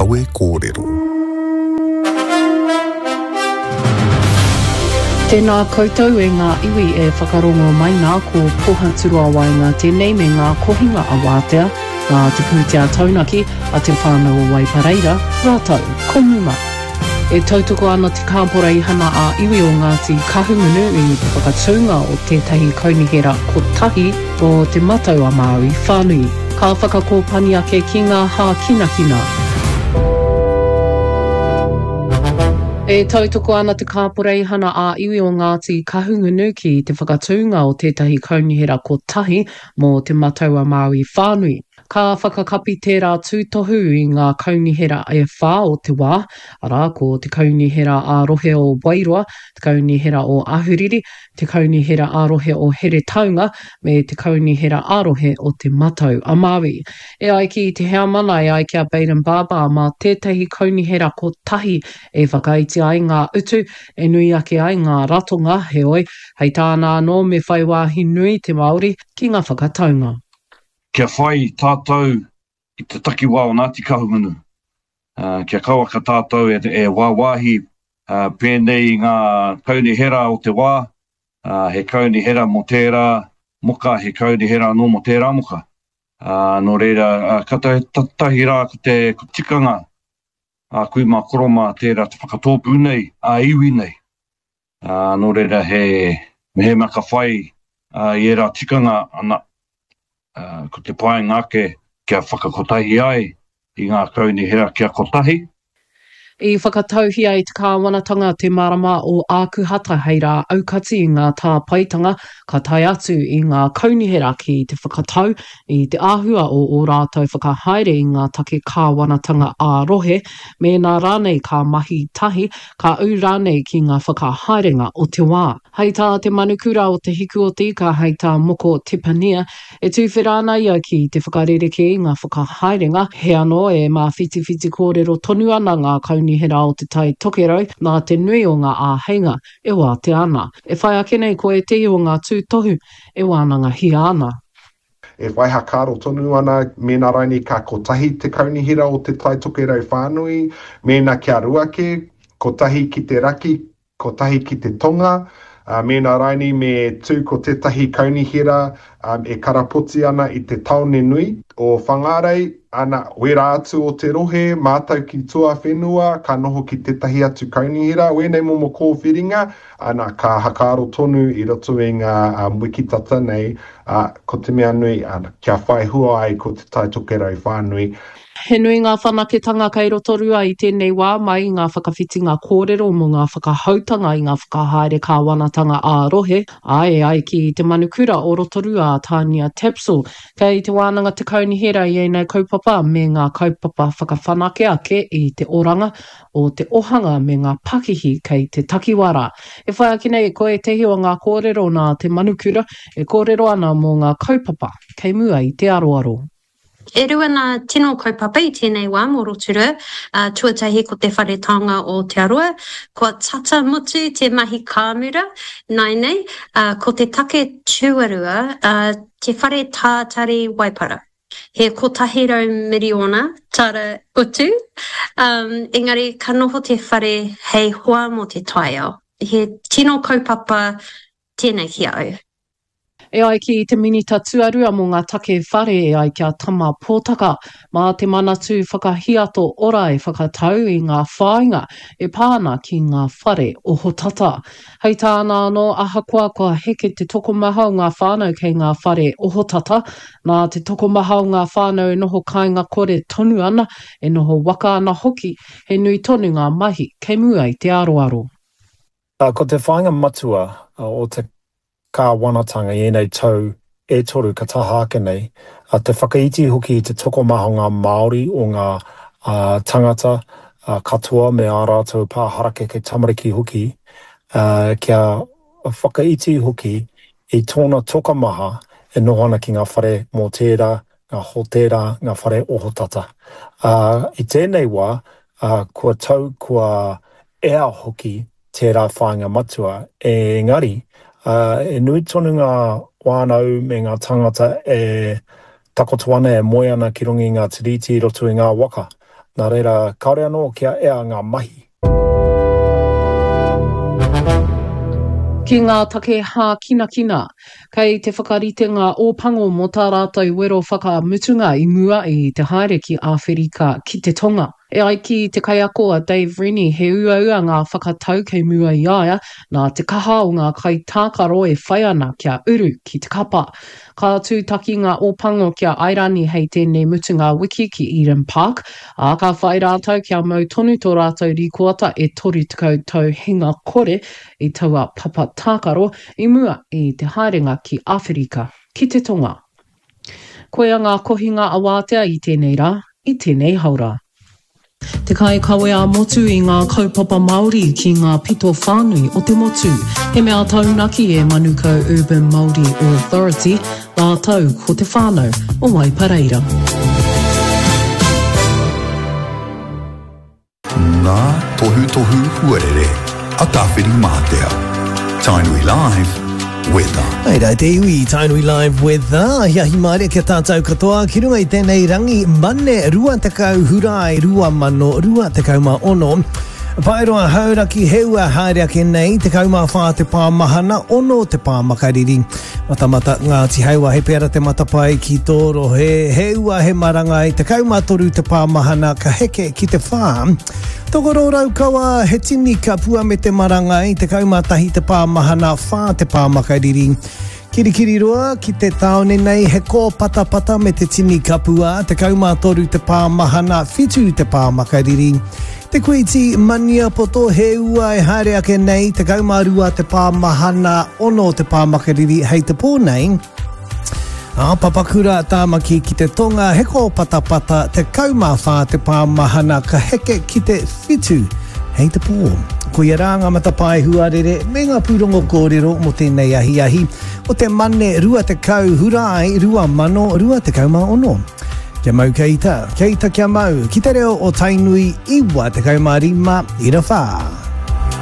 kawe kōrero. Tēnā koutou e ngā iwi e whakarongo mai nā ko poha turua wai ngā tēnei me ngā kohinga a wātea, ngā te pūtea taunaki a te whānau wai pareira, rātau, komuma. E tautoko ana te kāpora i hana a iwi o Ngāti Kahungunu i te whakatūnga o tētahi kaunihera kotahi o te matau a Māori whānui. Ka whakakōpani ake ki ngā hā kinakina. E tautoko ana te kāpora i hana a iwi o Ngāti Kahungunu ki te whakatūnga o tētahi kaunihera kotahi mō te matau a Māori whānui. Ka whakakapi tērā tūtohu i ngā kaunihera e whā o te wā, ara ko te kaunihera ārohe o Wairoa, te kaunihera o Ahuriri, te kaunihera ārohe o Here Taunga, me te kaunihera ārohe o te matau a Māori. E ai ki te hea mana e ai kia Baden Baba mā tētahi kaunihera kotahi e whakaiti ai ngā utu, e nui ake ai ngā ratonga, he oi, hei tāna anō me whai wāhi nui te Māori ki ngā whakataunga. Kia whai tātou i te takiwā o Ngāti Kahungunu. Kia kaua ka tātou e wāwahi pēnei ngā kaunihera o te wā, he kaunihera mo tērā moka, he kaunihera anō mo tērā moka. Nō reira, kata tahi rā ko te tikanga, kui mā koroma tērā te whakatōpu nei, iwi nei. Nō reira, he maka whai i era tikanga ana. Ko te pai ngāke kia whakakotahi ai i ngā kaunihera kia kotahi. I whakatauhi ai te kāwanatanga te marama o ākuhata hei rā aukati i ngā tā paitanga ka tai atu i ngā kaunihera ki te whakatau i te āhua o rātou whakahaere i ngā take kāwanatanga ārohe me nā rānei ka mahi tahi ka au rānei ki ngā whakahaerenga o te wā. Hei tā te manukura o te hiku o te ika hei tā moko tipania e tūwhirāna ia ki te whakarereke i ngā whakahaerenga he anō e mā whiti kōrero tonu ana ngā kaunihera o te tai tokerau nā te nui o ngā āheinga e wā te ana. E whai ake nei ko e te o ngā tūtohu e wānanga hi ana. E whai hakaro tonu ana me nā raini ka kotahi te kaunihera o te tai tokerau whānui, me nā kia ruake, kotahi ki te raki, kotahi ki te tonga, me nā raini me tū ko tētahi kaunihera e karapoti ana i te taone nui o whangarei ana wera atu o te rohe, mātau ki tua whenua, ka noho ki tētahi atu kaunihera, wēnei momo kōwhiringa, ana ka hakaro tonu i roto i ngā wikitata nei, ko te mea nui, kia whai hua ai ko te tai tokerau whānui. He nui ngā whanaketanga kei roto rua i tēnei wā mai ngā whakawhitinga kōrero mo ngā whakahautanga i ngā whakahaere kāwanatanga ārohe. Ai ki te manukura o roto rua a Tania Tapsell. Kei te wānanga te kaunihera i nei kaupapa me ngā kaupapa whakawhanake ake i te oranga o te ohanga me ngā pakihi kei te takiwara. E whai ake nei ko e tehi o ngā kōrero nā te manukura e kōrero ana mo ngā kaupapa kei mua i te aroaro. E rua nā tino kaupapa i tēnei wā mō roturua, tuatahi ko te wharetanga o te aroa, kua tata mutu te mahi kāmura, nai nei, ko te take tuarua, te whare tātari waipara. He kotahi rau miriona, tara utu, engari ka noho te whare hei hoa mo te taiao. He tino kaupapa tēnei ki au. E ai ki te minita tuarua mo ngā take whare e ai kia tama pōtaka mā te manatu whakahiato ora e whakatau i ngā whāinga e pāna ki ngā whare o hotata. Hei tāna anō ahakoa kua heke te tokomaha o ngā whānau kei ngā whare o hotata, nā te tokomaha o ngā whānau e noho kāinga kore tonu ana e noho waka ana hoki he nui tonu ngā mahi kei mua i te aroaro. Ko te whāinga matua o te ka wanatanga i enei tau e toru ka taha ake nei, te whakaiti hoki i te tokomaha o ngā Māori o ngā tangata katoa me ā rātou pāharake kei tamariki hoki, kia whakaiti hoki i tōna tokomaha e nohana ki ngā whare mō tērā, ngā hotera, ngā whare ohotata. I tēnei wā, kua tau kua ea hoki tērā whāinga matua, engari, e nui tonu ngā wānau me ngā tangata e takoto ana e moe ana ki rungi ngā tiriti roto i ngā waka. Nā reira, kaore anō kia ea ngā mahi. Ki ngā take hā kina, kei te whakarite ngā ōpango mō tā rātou wero whakamutunga I mua I te haere ki Āwherika ki te tonga. E ai ki te kaiakoa Dave Rennie he ua ngā whakatau kei mua I aia, nā te kaha o ngā kai tākaro e whai ana kia uru ki te kapa. Ka tūtaki ngā ōpango kia airani hei tēnei mutunga wiki ki Eden Park, a ka whai rātou kia mau tonu tō rātou rīkoata e tori tukau tau hinga kore I taua papa tākaro I mua I te haerenga ki Āwherika ki te tonga. Koea ngā kohinga awātea I tēnei rā, I tēnei haura. Te kai kawe a motu I ngā kaupapa Māori ki ngā pito whānui o te motu. He mea taunaki e Manukau Urban Māori Authority, la tau ko te whānau o Waipareira. Ngā tohu huarere, a tāwhiri mātea. Tainui Live, weather. Ai rai te iwi, Tainui Live weather. Hiahi maare kia tātou katoa. Ki runga I tēnei rangi, mane rua tekau hurai, rua mano, rua tekau ma ono. Pairoa hauraki heua haereake nei, te kauma whā te pāmahana, ono te pāmakariri. Matamata Ngāti Heua, he pēra te matapai ki tōro, he heua he marangai, te kauma toru te pāmahana, ka heke ki te whā. Tokoro raukawa, he tini ka pua me te marangai, te kauma tahi te pāmahana, whā te pāmakariri. Kirikiri roa, ki te taone nei, he kō patapata me te tini kapua, te kauma toru te pāmahana, whitu te pāmakariri. Te kuiti mania poto he ua e haereake nei, te kaumarua te pāmahana, ono te pāmakariri hei te pō nei. Papakura tāmaki ki te tonga, he kō patapata, te kaumawha te pāmahana, ka heke ki te whitu hei te pō. Ko ia rā ngā matapai huarere, me ngā pūrongo kōrero mo tēnei ahi. O te mane rua te kau hurai, rua mano, rua te kauma ono. Kia mau keita kia mau, ki te reo o Tainui Iwa te kaumārima, ira whā.